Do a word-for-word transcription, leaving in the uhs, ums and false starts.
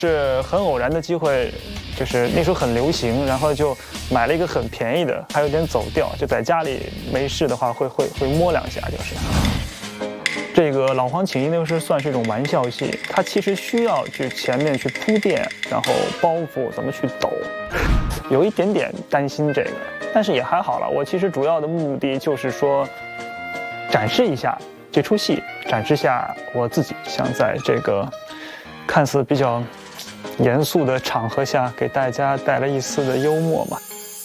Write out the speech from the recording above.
是很偶然的机会，就是那时候很流行，然后就买了一个很便宜的，还有点走调，就在家里没事的话会会会摸两下，就是。这个老黄请缨那个是算是一种玩笑戏，它其实需要去前面去铺垫，然后包袱怎么去抖，有一点点担心这个，但是也还好了。我其实主要的目的就是说，展示一下这出戏，展示下我自己，想在这个看似比较严肃的场合下，给大家带来一丝的幽默嘛。